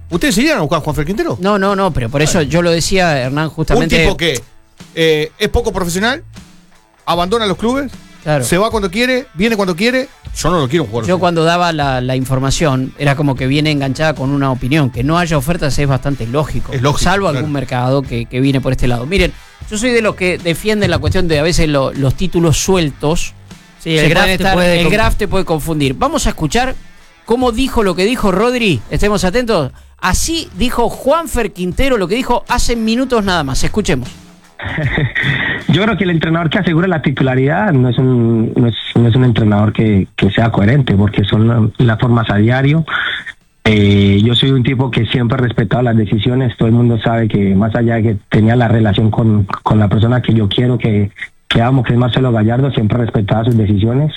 ¿Ustedes irían a buscar a Juanfer Quintero? No, pero por eso yo lo decía, Hernán, justamente. Un tipo que es poco profesional, abandona los clubes, claro, se va cuando quiere, viene cuando quiere. Yo no lo quiero jugar. Yo cuando daba la información, era como que viene enganchada con una opinión. Que no haya ofertas es bastante lógico. Es lógico, salvo claro, algún mercado que viene por este lado. Miren, yo soy de los que defienden la cuestión de a veces los títulos sueltos. Sí, el graf te puede confundir. Vamos a escuchar cómo dijo lo que dijo Rodri. Estemos atentos. Así dijo Juanfer Quintero lo que dijo hace minutos nada más. Escuchemos. Yo creo que el entrenador que asegura la titularidad no es un entrenador que sea coherente, porque son las formas a diario. Yo soy un tipo que siempre he respetado las decisiones. Todo el mundo sabe que más allá de que tenía la relación con la persona que yo quiero, que amo, que es Marcelo Gallardo, siempre respetaba sus decisiones.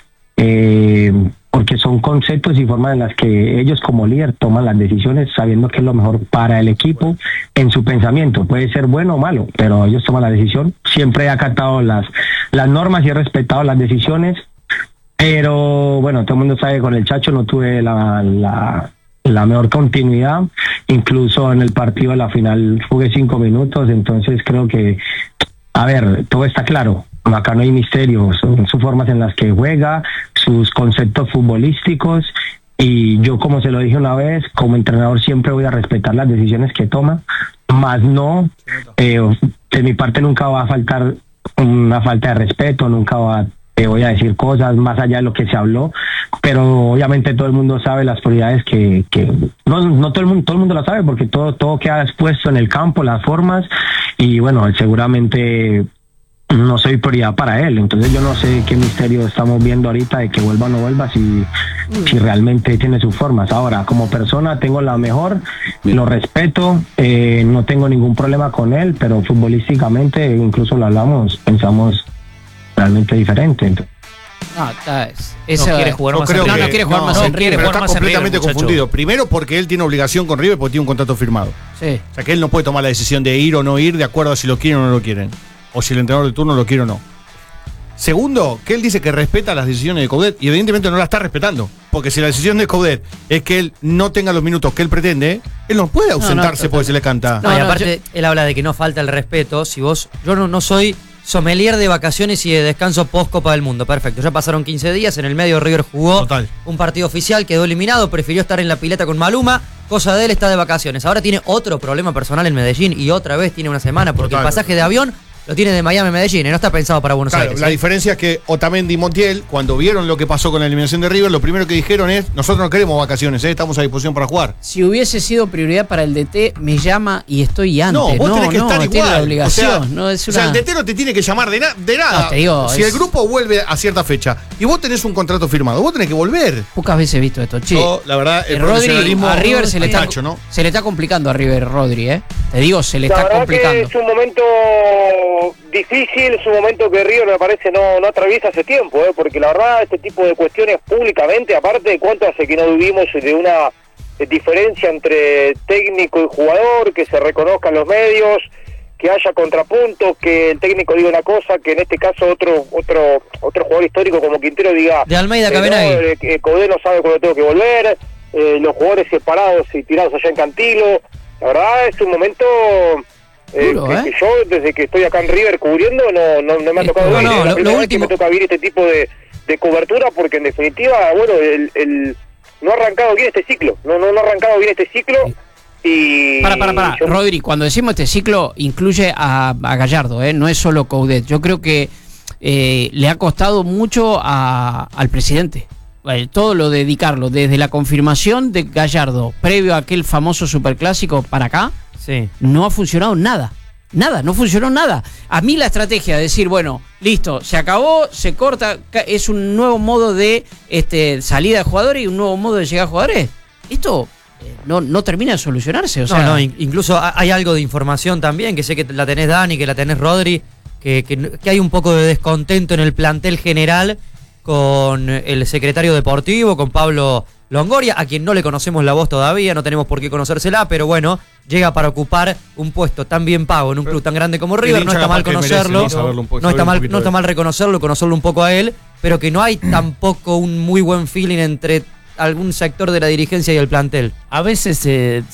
Porque son conceptos y formas en las que ellos como líder toman las decisiones sabiendo que es lo mejor para el equipo en su pensamiento. Puede ser bueno o malo, pero ellos toman la decisión. Siempre he acatado las normas y he respetado las decisiones, pero bueno, todo el mundo sabe que con el Chacho no tuve la mejor continuidad. Incluso en el partido de la final jugué 5 minutos, entonces creo que, a ver, todo está claro. Acá no hay misterio, son sus formas en las que juega, sus conceptos futbolísticos, y yo, como se lo dije una vez, como entrenador siempre voy a respetar las decisiones que toma, más no, de mi parte nunca va a faltar una falta de respeto, nunca voy a decir cosas más allá de lo que se habló, pero obviamente todo el mundo sabe las prioridades que no todo el mundo lo sabe, porque todo queda expuesto en el campo, las formas, y bueno, seguramente no soy prioridad para él, entonces yo no sé qué misterio estamos viendo ahorita de que vuelva o no vuelva, si realmente tiene sus formas. Ahora, como persona tengo la mejor, lo respeto, no tengo ningún problema con él, pero futbolísticamente, incluso lo hablamos, pensamos realmente diferente. Eso no quiere jugar más en River. Pero está completamente confundido. Primero porque él tiene obligación con River porque tiene un contrato firmado. Sí. O sea que él no puede tomar la decisión de ir o no ir de acuerdo a si lo quieren o no lo quieren, o si el entrenador de turno lo quiere o no. Segundo, que él dice que respeta las decisiones de Coudet y evidentemente no la está respetando, porque si la decisión de Coudet es que él no tenga los minutos que él pretende, él no puede ausentarse porque se le canta. Y aparte él habla de que no falta el respeto. Yo no soy sommelier de vacaciones y de descanso post Copa del Mundo. Perfecto, ya pasaron 15 días, en el medio River jugó un partido oficial, quedó eliminado, prefirió estar en la pileta con Maluma, cosa de él, está de vacaciones. Ahora tiene otro problema personal en Medellín y otra vez tiene una semana porque el pasaje de avión lo tiene de Miami a Medellín y no está pensado para Buenos Aires. La diferencia es que Otamendi y Montiel, cuando vieron lo que pasó con la eliminación de River, lo primero que dijeron es: nosotros no queremos vacaciones, estamos a disposición para jugar. Si hubiese sido prioridad para el DT, me llama y estoy antes. No, vos tenés que estar igual. Tiene la obligación. O sea, el DT no te tiene que llamar de nada. No, te digo, si el grupo vuelve a cierta fecha y vos tenés un contrato firmado, vos tenés que volver. Pocas veces he visto esto, che. Yo, la verdad, el profesionalismo a River se le está complicando a River, Rodri, Te digo, se le está complicando. Es un momento difícil, es un momento que River me parece no atraviesa hace tiempo, porque la verdad este tipo de cuestiones públicamente, aparte de cuánto hace que no vivimos de una diferencia entre técnico y jugador, que se reconozcan los medios, que haya contrapuntos, que el técnico diga una cosa, que en este caso otro jugador histórico como Quintero diga de Almeida Cabenagui, Coudet no sabe cuándo tengo que volver, los jugadores separados y tirados allá en Cantilo. La verdad es un momento duro, que yo desde que estoy acá en River cubriendo no me ha tocado vivir. Es la primera vez que me toca vivir este tipo de cobertura, porque en definitiva, bueno, no ha arrancado bien este ciclo, no ha arrancado bien este ciclo. Y para Rodri, cuando decimos este ciclo incluye a Gallardo, no es solo Coudet. Yo creo que le ha costado mucho al presidente todo lo de dedicarlo, desde la confirmación de Gallardo previo a aquel famoso superclásico para acá. Sí. No ha funcionado nada, no funcionó nada. A mí la estrategia de decir, bueno, listo, se acabó, se corta, es un nuevo modo de salida de jugadores y un nuevo modo de llegar a jugadores. Esto no termina de solucionarse. O sea, incluso hay algo de información también, que sé que la tenés Dani, que la tenés Rodri, que hay un poco de descontento en el plantel general con el secretario deportivo, con Pablo Longoria, a quien no le conocemos la voz todavía, no tenemos por qué conocérsela, pero bueno, llega para ocupar un puesto tan bien pago en un club tan grande como River, no está mal conocerlo, no está mal reconocerlo, conocerlo un poco a él, pero que no hay tampoco un muy buen feeling entre algún sector de la dirigencia y el plantel. A veces